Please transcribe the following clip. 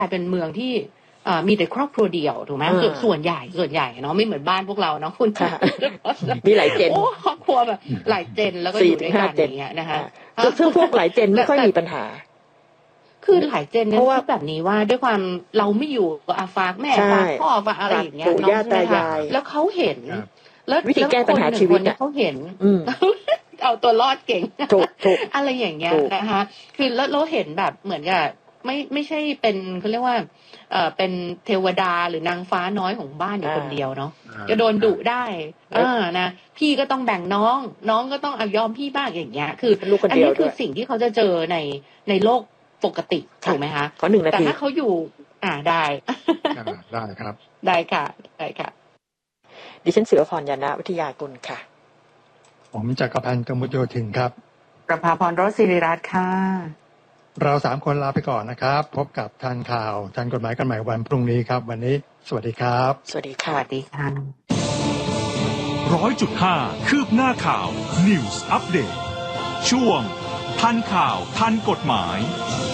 ลายเป็นเมืองที่มีแต่ครอบครัวเดียวถูกไหมส่วนใหญ่เนาะไม่เหมือนบ้านพวกเราเนาะคุณมีหลายเจนครอบครัวแบบหลายเจนแล้วก็อยู่ด้วยกันอย่างเงี้ยนะคะซึ่งพวกหลายเจนไม่ค่อยมีปัญหาคือหลายเจนเนี่ยคิดแบบนี้ว่าด้วยความเราไม่อยู่อาฝากแม่ฝากพ่อฝากอะไรอย่างเงี้ยปู่ย่าตายายแล้วเขาเห็นแล้ววิธีแก้ปัญหาชีวิตเขาเห็นเอาตัวรอดเก่งอะไรอย่างเงี้ยนะคะคือแล้วเราเห็นแบบเหมือนกับไม่ใช่เป็นเขาเรียกว่าเป็นเทวดาหรือนางฟ้าน้อยของบ้านอยู่คนเดียวเนาะจะโดนดุได้นะพี่ก็ต้องแบ่งน้องก็ต้องยอมพี่บ้างอย่างเงี้ยคืออันนี้คือสิ่งที่เขาจะเจอในโลกปกติถูกไหมคะขอ1 นาทีแต่ถ้าเขาอยู่ได้ได้ครับได้ค่ะดิฉันศิวพรยานะวิทยากุลค่ะผมจักรพันธ์กมุจโยธินครับประภาพรรสศิริรัตน์ค่ะเรา3 คนลาไปก่อนนะครับพบกับทันข่าวทันกฎหมายกันใหม่วันพรุ่งนี้ครับวันนี้สวัสดีครับสวัสดีค่ะ 100.5 คืบหน้าข่าว News Update ช่วงทันข่าวทันกฎหมาย